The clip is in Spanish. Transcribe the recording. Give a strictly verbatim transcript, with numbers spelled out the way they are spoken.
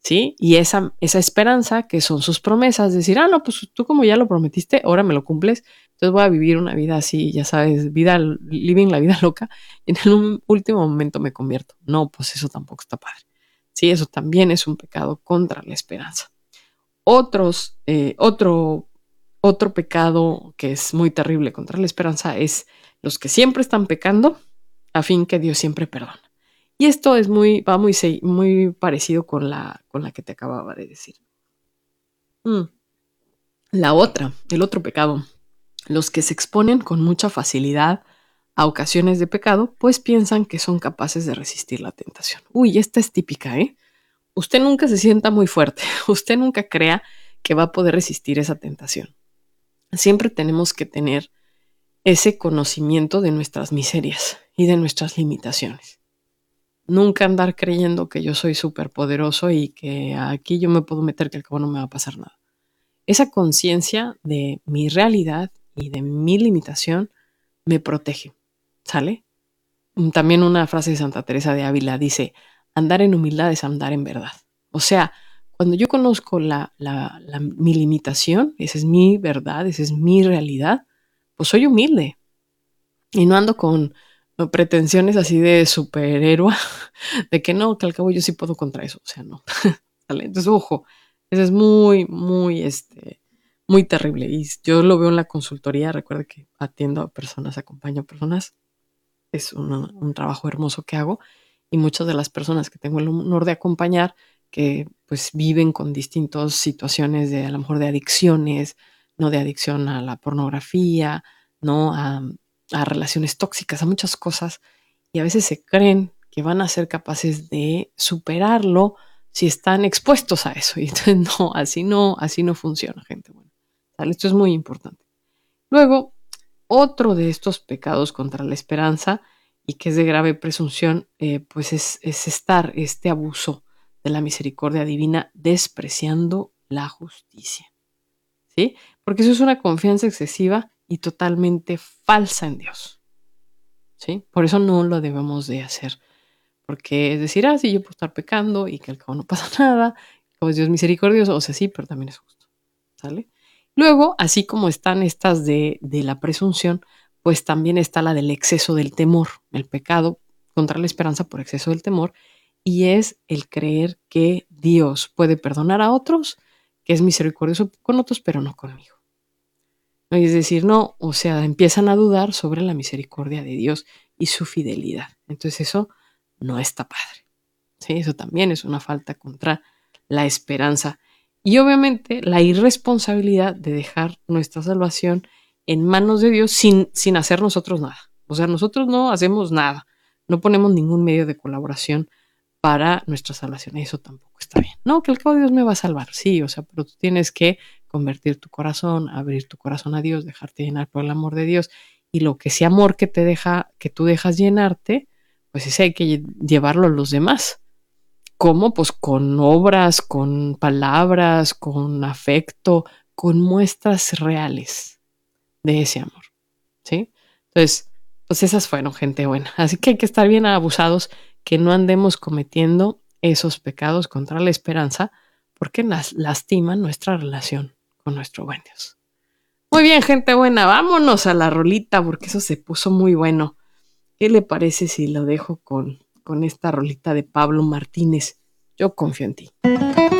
¿sí? Y esa, esa esperanza, que son sus promesas, decir, ah, no, pues tú como ya lo prometiste, ahora me lo cumples, entonces voy a vivir una vida así, ya sabes, vida, living la vida loca, y en un último momento me convierto. No, pues eso tampoco está padre. Sí, eso también es un pecado contra la esperanza. Otros, eh, otro, otro pecado que es muy terrible contra la esperanza es los que siempre están pecando a fin que Dios siempre perdona. Y esto es muy, va muy, muy parecido con la, con la que te acababa de decir. Mm. La otra, el otro pecado, los que se exponen con mucha facilidad a ocasiones de pecado, pues piensan que son capaces de resistir la tentación. Uy, esta es típica, ¿eh? Usted nunca se sienta muy fuerte, usted nunca crea que va a poder resistir esa tentación. Siempre tenemos que tener ese conocimiento de nuestras miserias y de nuestras limitaciones. Nunca andar creyendo que yo soy súper poderoso y que aquí yo me puedo meter que al cabo no me va a pasar nada. Esa conciencia de mi realidad y de mi limitación me protege, ¿sale? También una frase de Santa Teresa de Ávila dice, andar en humildad es andar en verdad. O sea, cuando yo conozco la, la, la, mi limitación, esa es mi verdad, esa es mi realidad, pues soy humilde y no ando con pretensiones así de superhéroe, de que no, que al cabo yo sí puedo contra eso, o sea, no. ¿Sale? Entonces, ojo, eso es muy, muy, este, muy terrible. Y yo lo veo en la consultoría, recuerda que atiendo a personas, acompaño a personas, es un, un trabajo hermoso que hago, y muchas de las personas que tengo el honor de acompañar, que pues viven con distintas situaciones de a lo mejor de adicciones, no de adicción a la pornografía, no a, a relaciones tóxicas, a muchas cosas, y a veces se creen que van a ser capaces de superarlo si están expuestos a eso. Y entonces no, así no, así no funciona, gente buena. ¿Sale? Esto es muy importante. Luego, otro de estos pecados contra la esperanza y que es de grave presunción, eh, pues es, es estar este abuso de la misericordia divina despreciando la justicia. ¿Sí? Porque eso es una confianza excesiva y totalmente falsa en Dios. ¿Sí? Por eso no lo debemos de hacer. Porque es decir, ah, sí, yo puedo estar pecando y que al cabo no pasa nada, como es Dios misericordioso, o sea, sí, pero también es justo, ¿sale? Luego, así como están estas de, de la presunción, pues también está la del exceso del temor, el pecado contra la esperanza por exceso del temor, y es el creer que Dios puede perdonar a otros, que es misericordioso con otros, pero no conmigo. ¿No? Y es decir, no, o sea, empiezan a dudar sobre la misericordia de Dios y su fidelidad. Entonces eso no está padre. ¿Sí? Eso también es una falta contra la esperanza. Y obviamente la irresponsabilidad de dejar nuestra salvación en manos de Dios sin, sin hacer nosotros nada. O sea, nosotros no hacemos nada. No ponemos ningún medio de colaboración para nuestra salvación. Eso tampoco está bien. No, que al cabo Dios me va a salvar. Sí, o sea, pero tú tienes que convertir tu corazón, abrir tu corazón a Dios, dejarte llenar por el amor de Dios. Y lo que ese amor que te deja, que tú dejas llenarte, pues ese hay que llevarlo a los demás. ¿Cómo? Pues con obras, con palabras, con afecto, con muestras reales de ese amor, ¿sí? Entonces, pues esas fueron gente buena. Así que hay que estar bien abusados, que no andemos cometiendo esos pecados contra la esperanza, porque las lastiman nuestra relación con nuestro buen Dios. Muy bien, gente buena, vámonos a la rolita, porque eso se puso muy bueno. ¿Qué le parece si lo dejo con, con esta rolita de Pablo Martínez? Yo confío en ti.